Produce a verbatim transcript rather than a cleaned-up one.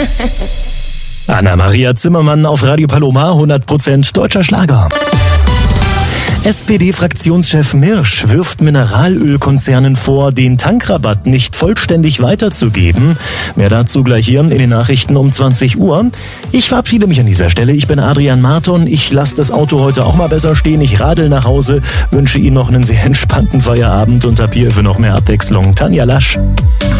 Anna-Maria Zimmermann auf Radio Paloma, hundert Prozent deutscher Schlager. S P D-Fraktionschef Mirsch wirft Mineralölkonzernen vor, den Tankrabatt nicht vollständig weiterzugeben. Mehr dazu gleich hier in den Nachrichten um zwanzig Uhr. Ich verabschiede mich an dieser Stelle. Ich bin Adrian Marton. Ich lasse das Auto heute auch mal besser stehen. Ich radel nach Hause, wünsche Ihnen noch einen sehr entspannten Feierabend und habe hier für noch mehr Abwechslung Tanja Lasch.